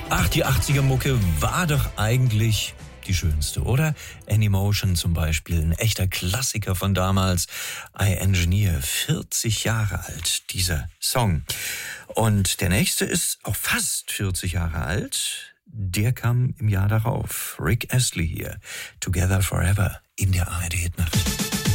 Ach, die 80er-Mucke war doch eigentlich die schönste, oder? Anymotion zum Beispiel, ein echter Klassiker von damals. I Engineer, 40 Jahre alt, dieser Song. Und der nächste ist auch fast 40 Jahre alt. Der kam im Jahr darauf. Rick Astley hier, Together Forever in der ARD-Hitnacht.